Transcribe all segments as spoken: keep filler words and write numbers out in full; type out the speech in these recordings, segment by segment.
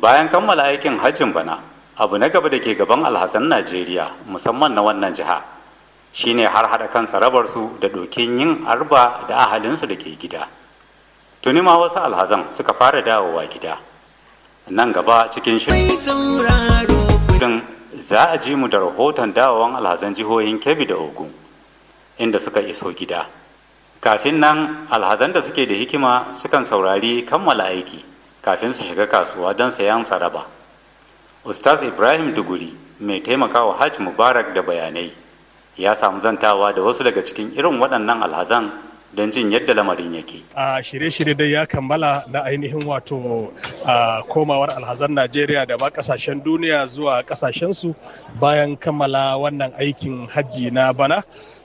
Bayan kammala aikin hajjin bana, abu na gaba da ke gaban alhazan Najeriya musamman na wannan jiha shine har hada kan tsarabarsu da dokin yin arba da ahalinsu da ke gida. Tuni ma wasu alhazan suka fara dawowa gida. Nan gaba cikin shirin za a ji mu da rahoton dawowan alhazan jihohin Kebbi da Ogun inda suka iso gida. Kafin nan alhazan da suke da hikima sukan saurari kammala aiki kafin su shiga kasuwa don sayan tsaraba. Ustaz Ibrahim Duguri mai taimakawa Hajj Mubarak da bayanai ya samu zantawa da wasu daga cikin irin waɗannan alhazan don jin yadda lamarin yake. A shirye-shirye dai ya kammala na ainihin wato a komawar alhazan Najeriya da ma kasashen duniya zuwa kasashensu bayan kammala wannan aikin hajji na bana.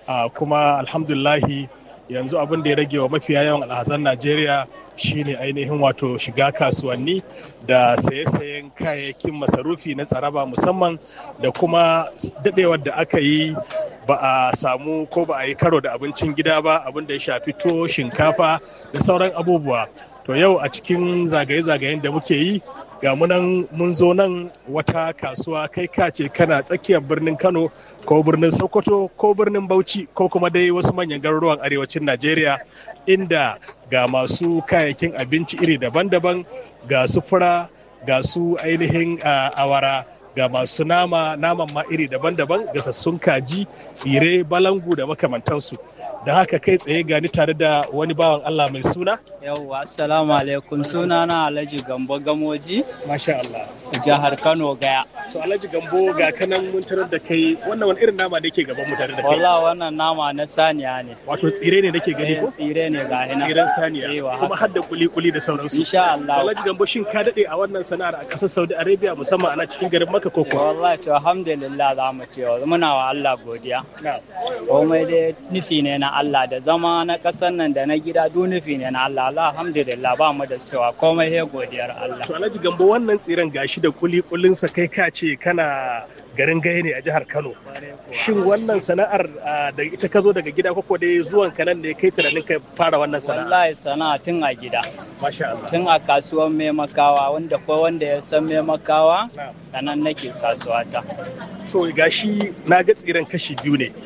Kuma alhamdulahi yanzu abin da ya rage wa mafiya yawan alhazan Najeriya shine ainihin wato shiga kasuwanni da saye-sayen kayayyakin masarufi na tsaraba musamman da kuma dadewar da aka yi ba a samu ko ba a yi karo da abincin gida ba, abin da ya shafi to shinkafa da sauran abubuwa. To yau a cikin zagaye-zagayen da muke yi ga munan mun zo nan wata kasuwa kai kace kana tsakiyar birnin Kano ko birnin Sokoto ko birnin Bauchi ko kuma dai wasu manyan garuruwan arewacin Najeriya, inda ga masu kayayyakin abinci iri daban-daban, ga su fura, ga su ainihin awara, ga masu nama, naman ma iri daban-daban, gasassun kaji, tsire, balangu da makamantansu. Da haka kai tsaye gani tare da wani bawan Allah mai suna? Yawwa, assalamu alaikum, suna na Alhaji Gambo Gamoji. Masha Allah. Jihar Kano Gaya. To Alhaji Gambo ga kanan mun tarar da kai, wannan wani irin nama ne ke gaban mu tare da kai? Wallah wannan nama na saniya ne. Wato tsire ne nake gani ko? Tsire ne ga hina. Tsiren saniya. Kuma har da kuli-kuli da sauransu. Insha Allah. Alhaji Gambo shin ka dade a wannan sana'ar a ƙasar Saudi Arabia musamman ana cikin garin Makka ko kuwa? Wallahi to alhamdulillah za mu ce muna wa Allah godiya. Komai dai nufi ne na Allah, da zama na ƙasar nan da na gida duk nufi ne na Allah. Alhamdulillah ba mu da cewa komai sai godiyar Allah. To Alhaji Gambo wannan tsiren gashi da kuli-kulinsa kai ka ce kana garin Gaya ne a jihar Kano. Shin wannan sana'ar da ita ka zo daga gida ko dai zuwan ka nan ne kai tunanin ka fara wannan sana'a? Wallahi sana'a tun a gida. Masha Allah. Tun a kasuwar Mai Makawa, wanda ko wanda ya san Mai Makawa a nan nake kasuwa ta. To gashi na ga tsiren kashi biyu ne.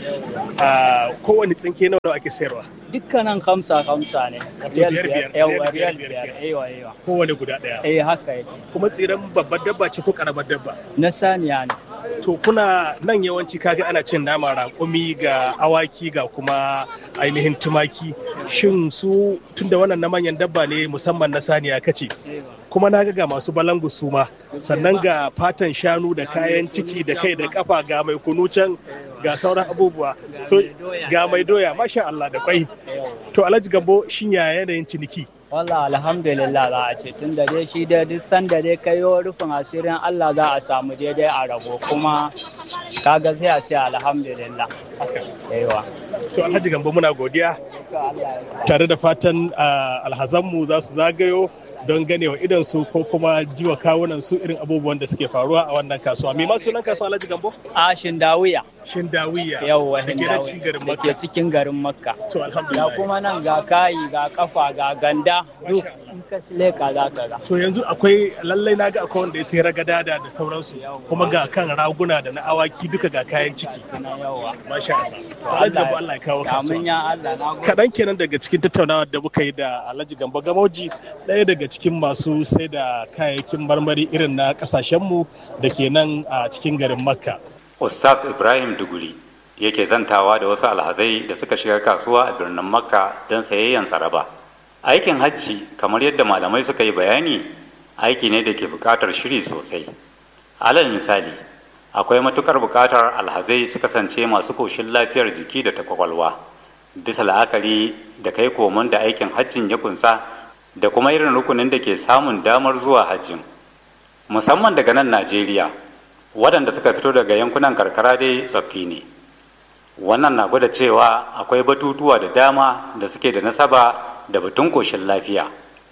Kowane tsinke nawa ake sayarwa? Dukkanin kamsa kamsa ne. Biyar biyar. Yawa biyar biyar. Ewa ewa. Kowane guda ɗaya. Eh haka yake. Kuma tsiren babbar dabba ce ko karamar dabba? Na saniya ne. To kuna nan yawanci kaga ana cin nama raƙumi ga awaki ga kuma ainihin tumaki. Shin su tunda wannan na manyan dabba ne musamman na saniya kace? Kuma na ga masu balangu su ma, sannan ga fatan shanu da kayan ciki da kai da kafa, ga mai kunu can, ga sauran abubuwa, to ga mai doya, masha Allah da kwai. To Alhaji Gambo shin ya yanayin ciniki? Wallah alhamdulillah za a ce tun da dai shi da duk sanda dai kayo rufin asirin Allah za a samu daidai a rabo, kuma kaga sai a ce alhamdulillah. Yawa. To Alhaji Gambo muna godiya tare da fatan alhazanmu za su zagayo don ganewa idan su ko kuma jiwa kawunan su irin abubuwan da suke faruwa a wannan kasuwa. Me ma sunan kasuwa Alhaji Gambo? A Shindawiya. Shindawiya. Yawwa, da ke cikin garin Makka. Da ke cikin garin Makka. To alhamdulillah. Da kuma nan ga kayi, ga kafa, ga ganda, duk in ka leka za ka ga. To yanzu akwai lallai na ga akwai wanda ya sai ragada da sauransu, kuma ga kan raguna da na awaki duka ga kayan ciki. Yawwa. Masha Allah. Alhaji Gambo Allah ya kawo kasuwa. Amin ya Allah. Na gode. Kaɗan kenan daga cikin tattaunawar da muka yi da Alhaji Gambo Gamoji, ɗaya daga cikin masu sai da kayayyakin marmari irin na ƙasashenmu da ke nan a cikin garin Makka. Ustaz Ibrahim Duguri yake zantawa da wasu alhazai da suka shiga kasuwa a birnin Makka don sayayyan tsaraba. Aikin hajji kamar yadda malamai suka yi bayani, aiki ne da ke buƙatar shiri sosai. Alal misali, akwai matukar buƙatar alhazai su kasance masu koshin lafiyar jiki da ta kwakwalwa, bisa la'akari da kai komon da aikin hajjin ya kunsa da kuma irin rukunin da ke samun damar zuwa hajjin. Musamman daga nan Najeriya, waɗanda suka fito daga yankunan karkara dai tsoffi ne. Wannan na gwada cewa akwai batutuwa da dama da suke da nasaba da batun koshin lafiya.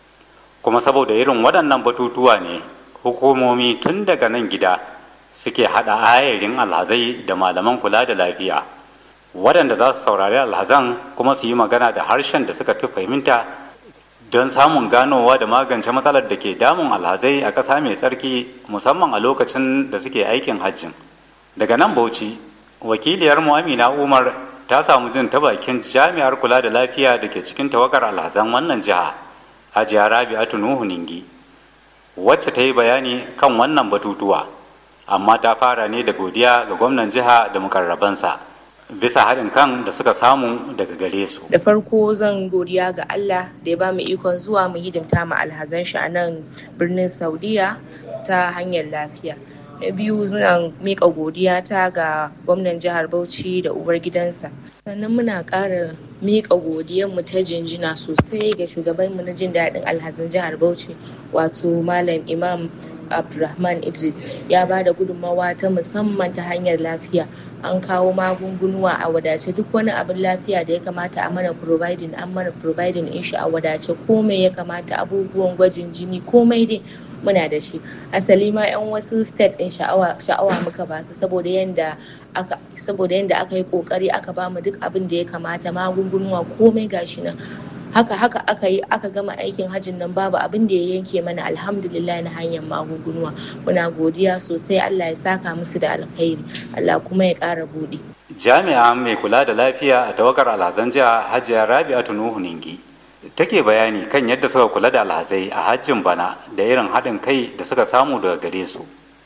Kuma saboda irin waɗannan batutuwa ne hukumomi tun daga nan gida suke haɗa ayarin alhazai da malaman kula da lafiya, waɗanda za su saurari alhazan kuma su yi magana da harshen da suka fi fahimta don samun ganowa da magance matsalar da ke damun alhazai a ƙasa mai tsarki musamman a lokacin da suke aikin hajjin. Daga nan Bauchi, wakiliyar mu Amina Umar ta samu jin ta bakin jami'ar kula da lafiya da ke cikin tawagar alhazan wannan jiha, Hajiya Rabi'atu Nuhu Ningi, wacce ta yi bayani kan wannan batutuwa, amma ta fara ne da godiya ga gwamnan jiha da mukarrabansa bisa haɗin kan da suka samu daga gare su. Da farko zan godiya ga Allah da ya ba mu ikon zuwa mu hidimta ma alhazan shi a nan birnin Saudiya ta hanyar lafiya. Na biyu zan miƙa godiya ta ga gwamnan jihar Bauchi da uwar gidansa. Sannan muna ƙara miƙa godiyar mu ta jinjina sosai ga shugaban mu na jin daɗin alhazan jihar Bauchi, wato Malam Imam Abdulrahman Idris. Ya ba da gudunmawa ta musamman ta hanyar lafiya. An kawo magungunuwa a wadace, duk wani abin lafiya da ya kamata a mana providing an mana providing in shi a wadace, komai ya kamata, abubuwan gwajin jini, komai dai muna da shi. Asali ma yan wasu state din sha'awa sha'awa muka ba su saboda yanda aka saboda yanda aka yi kokari aka ba mu duk abin da ya kamata, magungunuwa, komai gashi nan. haka haka aka yi aka gama aikin hajjin nan babu abin da ya yanke mana, alhamdulillah, na hanyar magungunuwa. Muna godiya sosai, Allah ya saka musu da alkhairi, Allah kuma ya ƙara buɗi. Jami'a mai kula da lafiya a tawagar alhazan jiha Hajiya Rabi'atu Nuhu Ningi take bayani kan yadda suka kula da alhazai a hajjin bana da irin haɗin kai da suka samu daga gare su.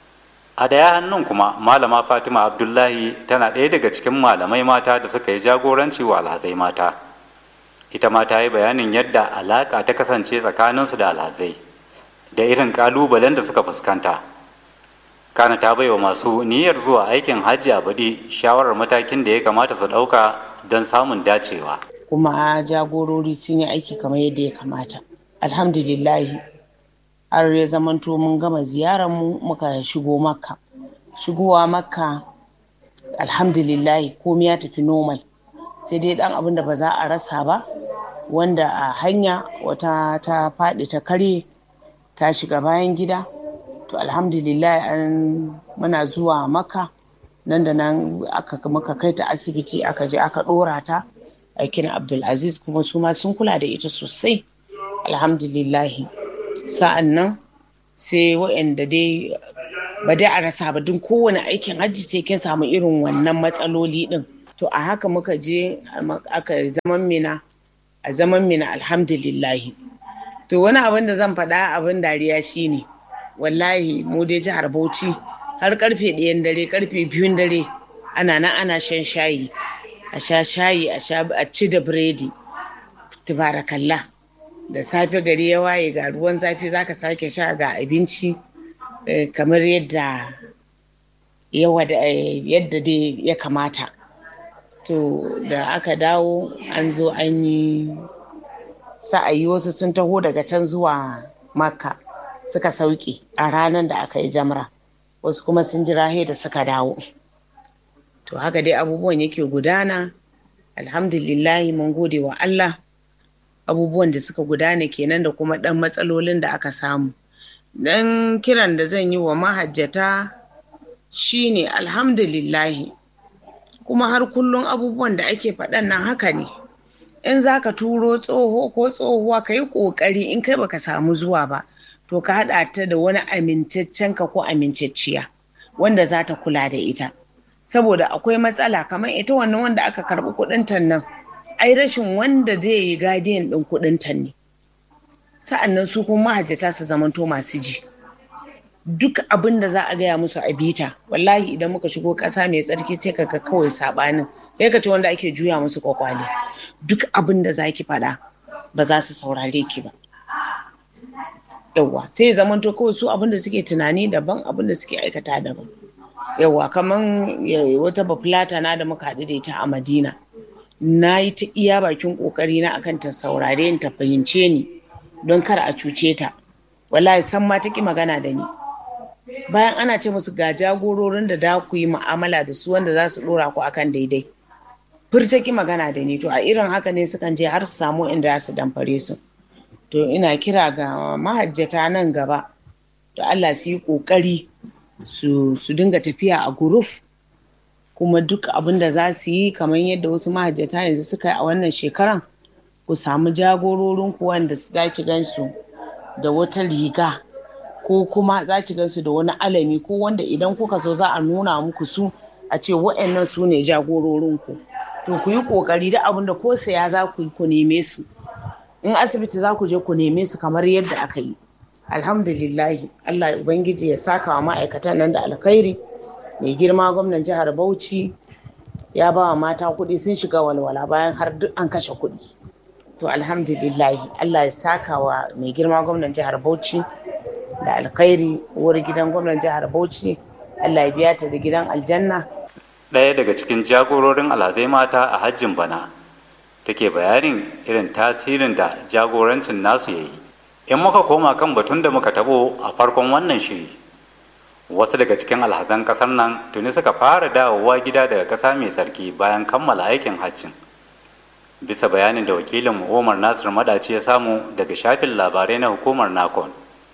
A daya hannun kuma Malama Fatima Abdullahi tana ɗaya daga cikin malamai mata da suka yi jagoranci wa alhazai mata. Ita ma ta yi bayanin yadda alaƙa ta kasance tsakaninsu da alhazai da irin ƙalubalen da suka fuskanta. Kana ta baiwa masu niyyar zuwa aikin hajji a baɗi shawarar matakin da ya kamata su ɗauka don samun dacewa. Kuma jagorori sun yi aiki kamar yadda ya kamata. Alhamdulillahi, har ya zamanto mun gama ziyararmu muka shigo Makka. Shigowa Makka, alhamdulillahi, komai ya tafi normal. Sai dai ɗan abin da ba za a rasa ba, wanda a hanya wata ta faɗi ta karye ta shiga bayan gida. To alhamdulillah, an muna zuwa Makka, nan da nan aka muka kai ta asibiti, aka je aka ɗora ta aikin Abdulaziz, kuma su ma sun kula da ita sosai, alhamdulillahi. Sa'an nan sai waɗanda dai ba dai a rasa ba, don kowane aikin hajji sai kin samu irin wannan matsaloli ɗin. To a haka muka je aka zaman mina a zaman mina alhamdulillahi. To wani abin da zan faɗa abin dariya shine, wallahi mu dai jihar Bauchi har karfe ɗayan dare karfe biyun dare ana nan ana shan shayi, a sha shayi a sha a ci da biredi, tubarakallah. Da safe gari ya waye ga ruwan zafi zaka sake sha, ga abinci kamar yadda yadda dai ya kamata. To da aka dawo an zo an yi sa'ayi, wasu sun taho daga can zuwa Makka suka sauke a ranar da aka yi jamra, wasu kuma sun jira da suka dawo. To haka dai abubuwan yake gudana, alhamdulillahi, mun gode wa Allah. Abubuwan da suka gudana kenan, da kuma ɗan matsalolin da aka samu. Dan kiran da zan yi wa mahajjata shine alhamdulillahi, kuma har kullum abubuwan da ake faɗan nan haka ne. In za ka turo tsoho ko tsohuwa, ka yi ƙoƙari in kai baka samu zuwa ba, to ka haɗa ta da wani amintaccen ka ko amincacciya wanda za ta kula da ita. Saboda akwai matsala kamar ita wannan wanda aka karɓi kuɗinta nan, ai rashin wanda zai yi gadiyan ɗin kuɗinta ne. Sa'annan su kuma mahajjata su zamanto masu ji. Duk abin da za a gaya musu a bita, wallahi idan muka shigo ƙasa mai tsarki sai ka ga kawai saɓanin, sai ka ce wanda ake juya musu kwakwale. Duk abin da za ki faɗa ba za su saurare ki ba. Yawwa, sai ya zamanto kawai su abin da suke tunani daban, abin da suke aikata daban. Yawwa, kaman wata bafulata na da muka haɗu da ita a Madina, na yi ta iya bakin ƙoƙari na akan ta saurare ni, ta fahimce ni don kar a cuce ta. Wallahi san ma ta ki magana da ni. Bayan ana ce musu ga jagororin da da ku yi mu'amala da su wanda za su ɗora ku akan daidai, furta ki magana da ni. To a irin haka ne sukan je har su samu inda za su damfare su. To ina kira ga mahajjata nan gaba, to Allah su yi ƙoƙari su dinga tafiya a guruf, kuma duk abin da za su yi kamar yadda wasu mahajjata yanzu suka yi a wannan shekaran, ku samu jagororinku wanda za ki gansu da wata riga ko kuma za ki gansu da wani alami ko wanda idan kuka zo za a nuna muku su a ce waɗannan su ne jagororinku. To ku yi ƙoƙari da abin da ko saya za ku yi ku neme su. In asibiti za ku je ku neme su kamar yadda aka yi. Alhamdulillahi Allah Ubangiji ya saka wa ma'aikatan nan da alkhairi. Mai girma gwamnan jihar Bauchi ya ba wa mata kuɗi sun shiga walwala bayan har duk an kashe kuɗi. To alhamdulillahi Allah ya saka wa mai girma gwamnan jihar Bauchi da alkhairi, uwar gidan gwamnan jihar Bauchi Allah ya biya ta da gidan aljanna. Ɗaya daga cikin jagororin alhazai mata a hajjin bana take bayanin irin tasirin da jagorancin nasu ya yi. In muka koma kan batun da muka tabo a farkon wannan shiri, wasu daga cikin alhazan ƙasar nan tuni suka fara dawowa gida daga ƙasa mai tsarki bayan kammala aikin hajjin. Bisa bayanin da wakilin Umar Nasir Madaci ya samu daga shafin labarai na hukumar Nakon,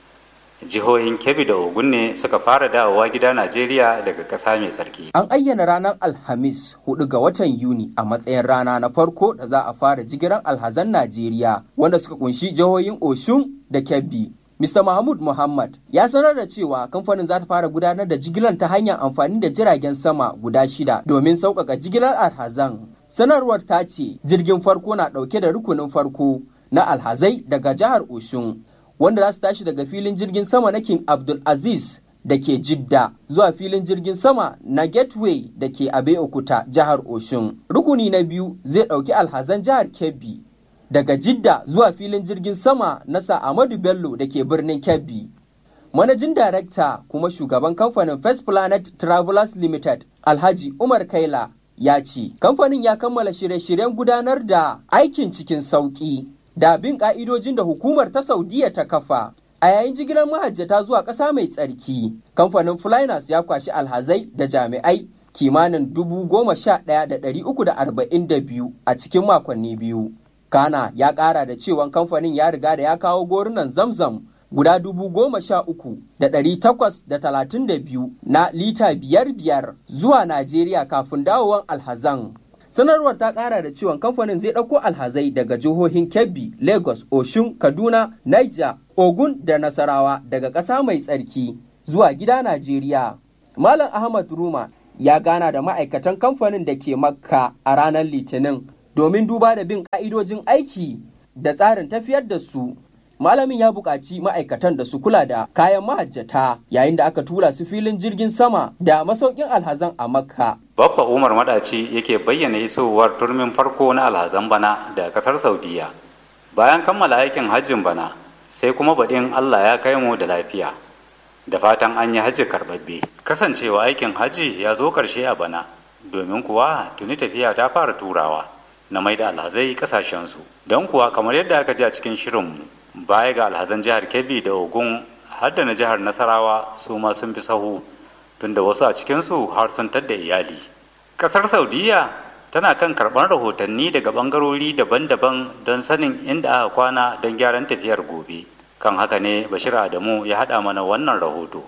jihohin Kebbi da Ogun ne suka fara dawowa gida Najeriya daga ƙasa mai tsarki. An ayyana ranar Alhamis hudu ga watan Yuni a matsayin rana na farko da za a fara jigilar alhazan Najeriya wanda suka kunshi jihohin Oshun da Kebbi. Mister Mahmud Muhammad ya sanar da cewa kamfanin za ta fara gudanar da jigilar ta hanyar amfani da jiragen sama guda shida domin sauƙaƙa jigilar alhazan. Sanarwar ta ce jirgin farko na ɗauke da rukunin farko na alhazai daga jihar Oshun, wanda za su tashi daga filin jirgin sama na King Abdul Aziz da ke Jidda zuwa filin jirgin sama na Gateway da ke Abeokuta jihar Oshun. Rukuni na biyu zai ɗauki alhazan jihar Kebbi daga Jidda zuwa filin jirgin sama na Sa Ahmadu Bello da ke birnin Kebbi. Manajin Darakta kuma shugaban kamfanin First Planet Travelers Limited Alhaji Umar Kaila ya ce kamfanin ya kammala shirye-shiryen gudanar da aikin cikin sauƙi da bin ƙa'idojin da hukumar ta Saudiya ta kafa. A yayin jigilar mahajjata zuwa ƙasa mai tsarki, kamfanin Flynas ya kwashi alhazai da jami'ai kimanin dubu goma sha ɗaya da ɗari uku da arba'in da biyu a cikin makonni biyu. Kana ya ƙara da cewa kamfanin ya riga da ya kawo gorunan Zamzam guda dubu goma sha uku da ɗari takwas da talatin da biyu na lita biyar biyar zuwa Najeriya kafin dawowan alhazan. Sanarwar ta ƙara da cewa kamfanin zai ɗauko alhazai daga jihohin Kebbi, Lagos, Oshun, Kaduna, Niger, Ogun da Nasarawa daga ƙasa mai tsarki zuwa gida Najeriya. Malam Ahmad Ruma ya gana da ma'aikatan kamfanin da ke Makka a ranar Litinin domin duba da bin ƙa'idojin aiki da tsarin tafiyar da su. Malamin ya buƙaci ma'aikatan da su kula da kayan mahajjata yayin da aka tura su filin jirgin sama da masaukin alhazan a Makka. Baffa Umar Madaci yake bayyana isowar turmin farko na alhazan bana da ƙasar Saudiya. Bayan kammala aikin hajjin bana, sai kuma baɗin Allah ya kai mu da lafiya. Da fatan an yi hajji karɓaɓɓe. Kasancewa aikin hajji ya zo ƙarshe a bana, domin kuwa tuni tafiya ta fara turawa na mai da alhazai ƙasashensu. Don kuwa kamar yadda aka ji a cikin shirinmu, baya ga alhazan jihar Kebbi da Ogun har da na jihar Nasarawa su ma sun fi sahu, tunda wasu a cikinsu har sun tadda iyali. Ƙasar Saudiya tana kan karɓar rahotanni daga ɓangarori daban-daban don sanin inda aka kwana don gyaran tafiyar gobe. Kan haka ne Bashir Adamu ya haɗa mana wannan rahoto.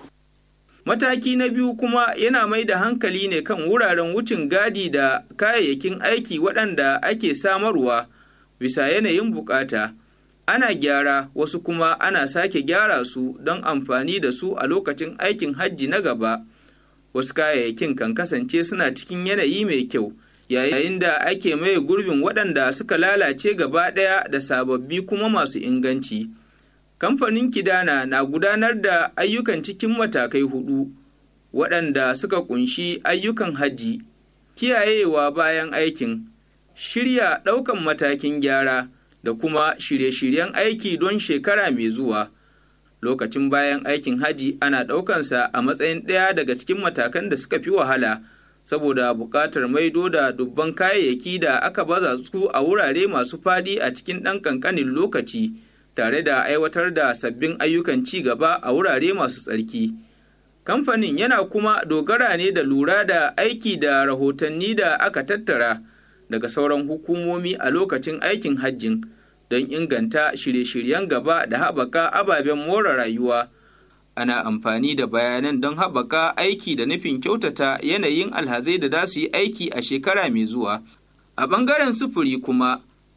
Mataki na biyu kuma yana mai da hankali ne kan wuraren wucin gadi da kayayyakin aiki waɗanda ake samarwa bisa yanayin bukata. Ana gyara wasu kuma ana sake gyara su don amfani da su a lokacin aikin hajji na gaba. Wasu kayayyakin kan kasance suna cikin yanayi mai kyau, yayin da ake maye gurbin waɗanda suka lalace gaba ɗaya da sababbi kuma masu inganci. Kamfanin Kidana na gudanar da ayyukan cikin matakai hudu, waɗanda suka kunshi ayyukan hajji, kiyayewa bayan aikin, shirya ɗaukan matakin gyara, da kuma shirye-shiryen aiki don shekara mai zuwa. Lokacin bayan aikin haji ana ɗaukansa a matsayin ɗaya daga cikin matakan da suka fi wahala, saboda buƙatar maido da dubban kayayyaki da aka baza su a wurare masu faɗi a cikin ɗan ƙanƙanin lokaci, tare da aiwatar da sabbin ayyukan ci gaba a wurare masu tsarki. Kamfanin yana kuma dogara ne da lura da aiki da rahotanni da aka tattara daga sauran hukumomi a lokacin aikin hajjin don inganta shirye-shiryen gaba da haɓaka ababen more rayuwa. Ana amfani da bayanan don haɓaka aiki da nufin kyautata yanayin alhazai da za su yi aiki a shekara mai zuwa. A ɓangaren sufuri kuma,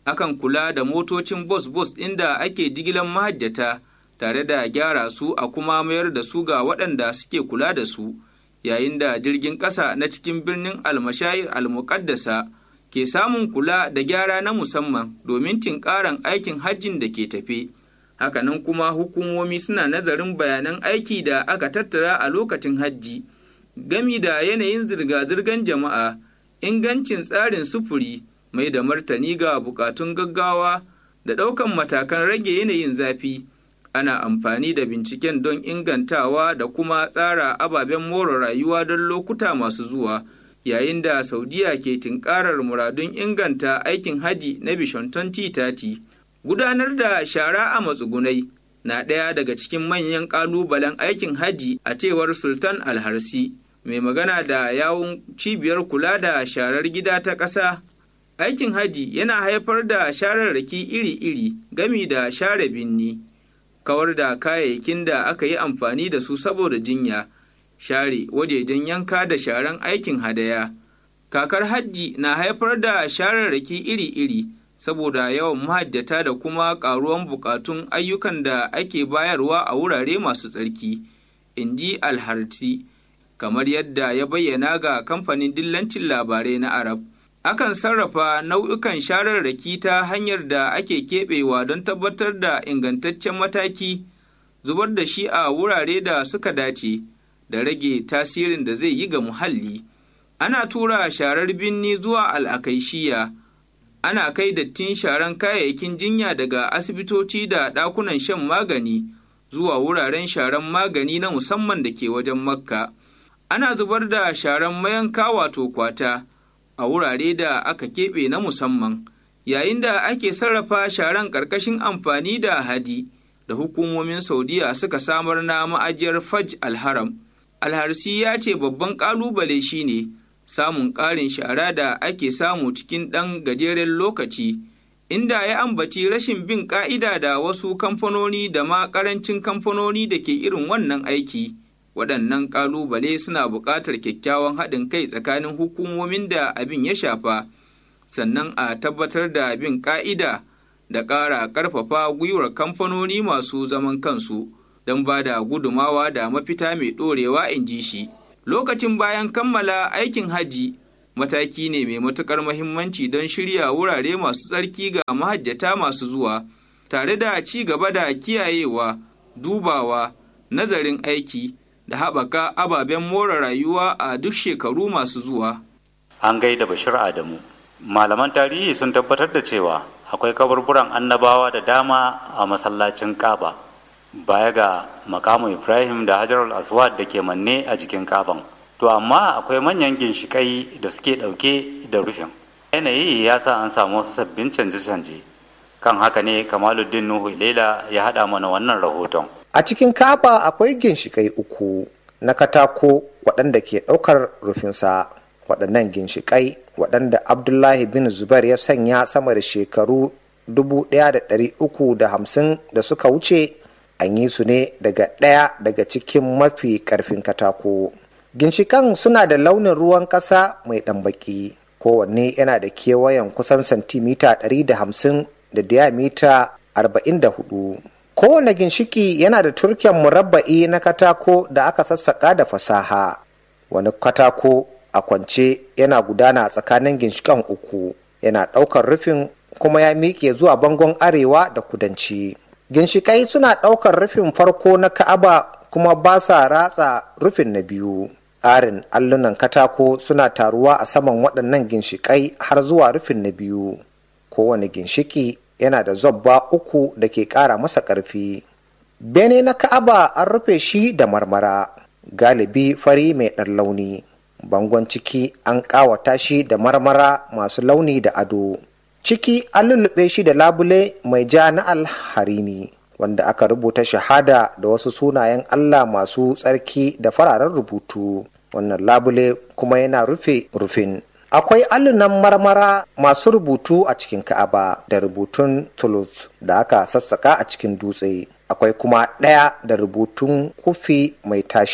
akan kula da motocin bus-bus inda ake jigilar mahajjata tare da gyara su a kuma mayar da su ga waɗanda suke kula da su, yayin da jirgin ƙasa na cikin birnin almashayir almuƙaddasa ke samun kula da gyara na musamman domin tinƙaran aikin hajjin da ke tafe. Hakanan kuma hukumomi suna nazarin bayanan aiki da aka tattara a lokacin hajji, gami da yanayin zirga-zirgar jama'a, ingancin tsarin sufuri, mai da martani ga bukatun gaggawa da ɗaukan matakan rage yanayin zafi. Ana amfani da binciken don ingantawa da kuma tsara ababen more rayuwa don lokuta masu zuwa, yayin da Saudiya ke tinkarar muradun inganta aikin haji na Vision twenty thirty. Gudanar da shara a matsugunai na ɗaya daga cikin manyan ƙalubalen aikin haji a cewar Sultan Alharsi, mai magana da yawun cibiyar kula da sharar gida ta ƙasa. Aikin haji yana haifar da shararraki iri-iri gami da share binni, kawar da kayayyakin da aka yi amfani da su saboda jinya, share wajejen yanka da sharan aikin hadaya. Kakar hajji na haifar da shararraki iri-iri saboda yawan mahajjata da kuma ƙaruwan buƙatun ayyukan da ake bayarwa a wurare masu tsarki, in ji Alharsi, kamar yadda ya bayyana ga kamfanin dillancin labarai na Arab. Akan sarrafa nau'ukan shararraki ta hanyar da ake keɓewa don tabbatar da ingantaccen mataki, zubar da shi a wurare da suka dace, da rage tasirin da zai yi ga muhalli. Ana tura sharar binni zuwa al'akaishiya, ana kai dattin sharan kayayyakin jinya daga asibitoci da ɗakunan shan magani zuwa wuraren sharan magani na musamman da ke wajen Makka. Ana zubar da sharan mayanka wato kwata a wurare da aka keɓe na musamman, yayin da ake sarrafa sharan ƙarƙashin amfani da hadi da hukumomin Saudiya suka samar na ma'ajiyar Faj Alharam. Alharsi ya ce babban ƙalubale shine samun ƙarin shara da ake samu cikin ɗan gajeren lokaci, inda ya ambaci rashin bin ƙa'ida da wasu kamfanoni da ma ƙarancin kamfanoni da ke irin wannan aiki. Waɗannan ƙalubale suna buƙatar kyakkyawan haɗin kai tsakanin hukumomin da abin ya shafa, sannan a tabbatar da bin ƙa'ida da ƙara ƙarfafa gwiwar kamfanoni masu zaman kansu don ba da gudumawa da mafita mai ɗorewa, in ji shi. Lokacin bayan kammala aikin hajji mataki ne mai matuƙar muhimmanci don shirya wurare masu tsarki ga mahajjata masu zuwa, tare da ci gaba da kiyayewa, dubawa, nazarin aiki, da haɓaka ababen more rayuwa a duk shekaru masu zuwa. An gaida Bashir Adamu. Malaman tarihi sun tabbatar da cewa akwai kaburburan annabawa da dama a masallacin Kaaba, baya ga makamu Ibrahim da Hajarul Aswad da ke manne a jikin Kaaban. To amma akwai manyan ginshiƙai da suke ɗauke da rufin. Yanayi ya sa an samu wasu sabbin canje-canje. Kan haka ne Kamaluddin Nuhu Ilela ya haɗa mana wannan rahoton. A cikin Kaaba akwai ginshiƙai uku na katako waɗanda ke ɗaukar rufinsa. Waɗannan ginshiƙai waɗanda Abdullahi bin Zubair ya sanya sama da shekaru dubu ɗaya da ɗari uku da hamsin da suka wuce, an yi su ne daga ɗaya daga cikin mafi ƙarfin katako. Ginshiƙan suna da launin ruwan ƙasa mai ɗan baƙi, kowanne yana da kewayen kusan santimita ɗari da hamsin da diamita arba'in da hudu. Kowane ginshiki yana da turken murabba'i na katako da aka sassaƙa da fasaha. Wani katako a kwance yana gudana tsakanin ginshikan uku, yana ɗaukar rufin kuma ya miƙe zuwa bangon arewa da kudanci. Ginshikai suna ɗaukar rufin farko na Ka'aba kuma ba sa ratsa rufin na biyu. Ƙarin allunan katako suna taruwa a saman waɗannan ginshikai har zuwa rufin na biyu. Kowane ginshiki yana da zobba uku da ke ƙara masa ƙarfi. Bene na Ka'aba an rufe shi da marmara, galibi fari mai ɗan launi. Bangon ciki an ƙawata shi da marmara masu launi da ado. Ciki an lullube shi da labule mai ja na alharini, wanda aka rubuta shahada da wasu sunayen Allah masu tsarki da fararen rubutu. Wannan labule kuma yana rufe rufin. Akwai allunan marmara masu rubutu a cikin Ka'aba da rubutun Thuluth da aka sassaka a cikin dutse. Akwai kuma ɗaya da rubutun kufi mai tashe.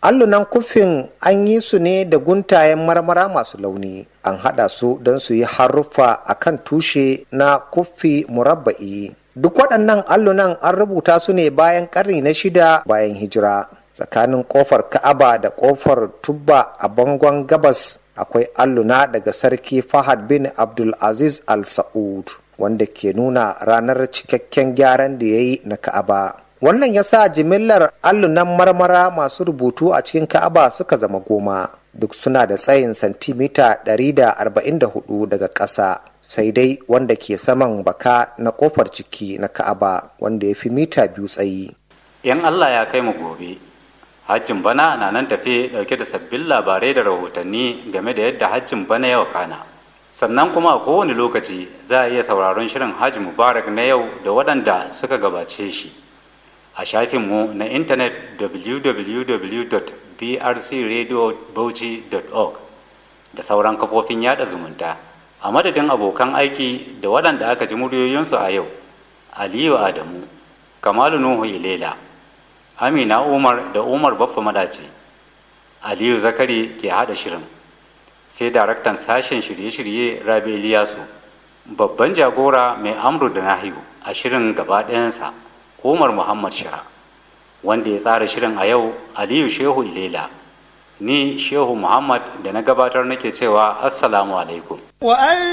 allunan kufin an yi su ne da guntayen marmara masu launi, an haɗa su don su yi haruffa a kan tushe na kufi murabba'i. Duk waɗannan allunan an rubuta su ne bayan ƙarni na shida bayan hijira. Tsakanin ƙofar Ka'aba da ƙofar Tubba a bangon gabas akwai alluna daga Sarki Fahad bin Abdulaziz Al Sa'ud, wanda ke nuna ranar cikakken gyaran da ya yi na Ka'aba. Wannan ya sa jimillar allunan marmara masu rubutu a cikin Ka'aba suka zama goma, duk suna da tsayin santimita ɗari da arba'in da hudu daga ƙasa, sai dai wanda ke saman baka na ƙofar ciki na Ka'aba wanda ya fi mita biyu tsayi. In Allah ya kai mu gobe, hajjin bana na nan tafe ɗauke da sabbin labarai da rahotanni game da yadda hajjin bana ya wakana. Sannan kuma a kowane lokaci za a iya sauraron shirin Hajji Mubarak na yau da waɗanda suka gabace shi a shafinmu na intanet w w w dot b r c radio bauchi dot org da sauran kafofin yada zumunta. A madadin abokan aiki da waɗanda aka ji muryoyinsu a yau, Aliyu Adamu, Kamalu Nuhu Ilela, Amina Umar da Umar Baffa Madace, Aliyu Zakari ke haɗa shirin, sai daraktan sashen shirye-shirye Rabi Iliyasu, babban jagora mai amru da nahiyu a shirin gaba ɗayansa Umar Muhammad Shira, wanda ya tsara shirin a yau Aliyu Shehu Ilela. Ni Shehu Muhammad da na gabatar nake cewa Assalamu alaikum.